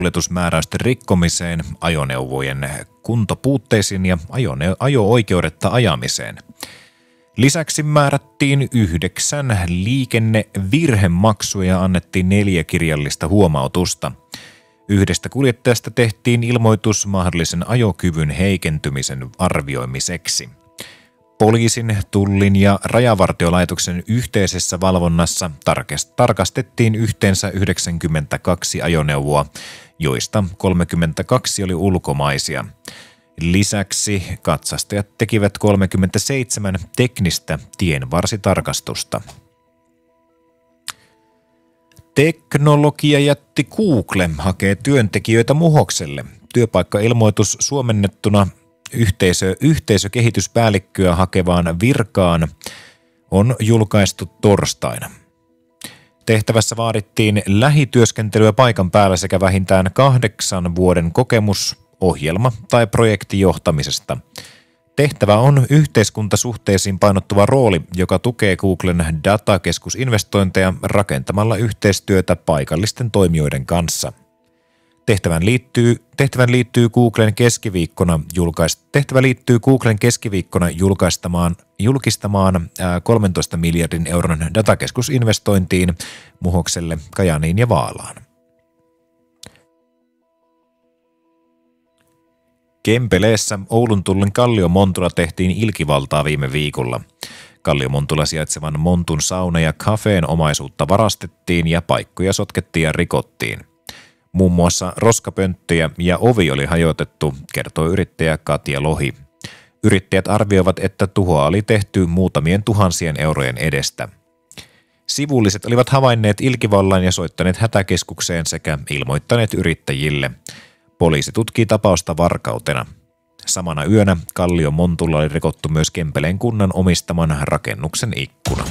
kuljetusmääräysten rikkomiseen, ajoneuvojen kuntopuutteisiin ja ajo-oikeudetta ajamiseen. Lisäksi määrättiin 9 liikennevirhemaksuja ja annettiin 4 kirjallista huomautusta. 1 kuljettajasta tehtiin ilmoitus mahdollisen ajokyvyn heikentymisen arvioimiseksi. Poliisin, Tullin ja Rajavartiolaitoksen yhteisessä valvonnassa tarkastettiin yhteensä 92 ajoneuvoa, joista 32 oli ulkomaisia. Lisäksi katsastajat tekivät 37 teknistä tienvarsitarkastusta. Teknologiajätti Google hakee työntekijöitä Muhokselle. Työpaikkailmoitus suomennettuna yhteisökehityspäällikköä hakevaan virkaan on julkaistu torstaina. Tehtävässä vaadittiin lähityöskentelyä paikan päällä sekä vähintään 8 vuoden kokemus ohjelma- tai projektijohtamisesta. Tehtävä on yhteiskuntasuhteisiin painottuva rooli, joka tukee Googlen datakeskusinvestointeja rakentamalla yhteistyötä paikallisten toimijoiden kanssa. Tehtävän liittyy Googlen keskiviikkona julkistamaan 13 miljardin euron datakeskusinvestointiin Muhokselle, Kajaaniin ja Vaalaan. Kempeleessä Oulun Tullin Kalliomontula tehtiin ilkivaltaa viime viikolla. Kalliomontula sijaitsevan Montun sauna ja kafeen omaisuutta varastettiin ja paikkoja sotkettiin ja rikottiin. Muun muassa roskapönttöjä ja ovi oli hajotettu, kertoi yrittäjä Katja Lohi. Yrittäjät arvioivat, että tuhoa oli tehty muutamien tuhansien eurojen edestä. Sivulliset olivat havainneet ilkivallan ja soittaneet hätäkeskukseen sekä ilmoittaneet yrittäjille. Poliisi tutkii tapausta varkautena. Samana yönä Kalliomontulla oli rikottu myös Kempeleen kunnan omistaman rakennuksen ikkuna.